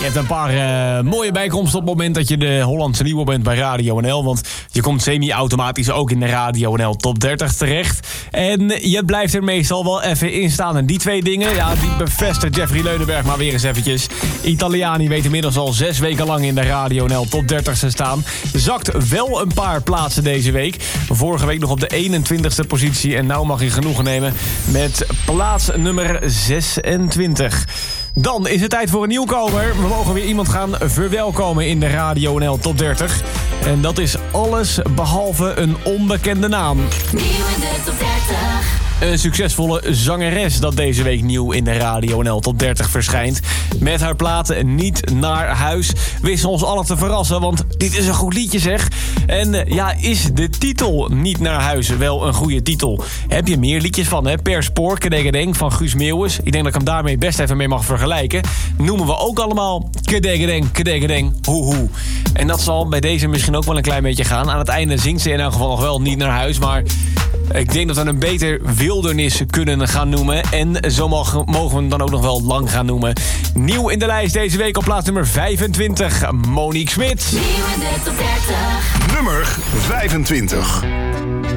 Je hebt een paar mooie bijkomsten op het moment dat je de Hollandse nieuwe bent bij Radio NL. Want je komt semi-automatisch ook in de Radio NL Top 30 terecht. En je blijft er meestal wel even in staan. En die twee dingen, ja, die bevestigt Jeffrey Leunenberg maar weer eens eventjes. Italiani weet inmiddels al 6 weken lang in de Radio NL Top 30 te staan. Zakt wel een paar plaatsen deze week. Vorige week nog op de 21ste positie. En nou mag hij genoegen nemen met plaats nummer 26. Dan is het tijd voor een nieuwkomer. We mogen weer iemand gaan verwelkomen in de Radio NL Top 30. En dat is alles behalve een onbekende naam. Nieuw in de Top 30. Een succesvolle zangeres dat deze week nieuw in de Radio NL Top 30 verschijnt. Met haar platen Niet naar huis wist ze ons allen te verrassen, want dit is een goed liedje zeg. En ja, is de titel Niet naar huis wel een goede titel? Heb je meer liedjes van, hè? Per spoor, Kedegedeng van Guus Meeuwis. Ik denk dat ik hem daarmee best even mee mag vergelijken. Noemen we ook allemaal Kedegedeng, Kedegedeng, hoehoe. En dat zal bij deze misschien ook wel een klein beetje gaan. Aan het einde zingt ze in elk geval nog wel Niet naar huis, maar ik denk dat we hem beter wildernis kunnen gaan noemen. En zo mogen we hem dan ook nog wel lang gaan noemen. Nieuw in de lijst deze week op plaats nummer 25. Monique Smit. Nieuw in de Top 30. Nummer 25.